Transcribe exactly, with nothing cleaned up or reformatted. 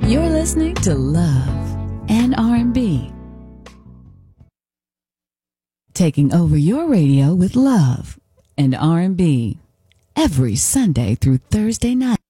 You're listening to Love and R and B. Taking over your radio with Love and R and B every Sunday through Thursday night.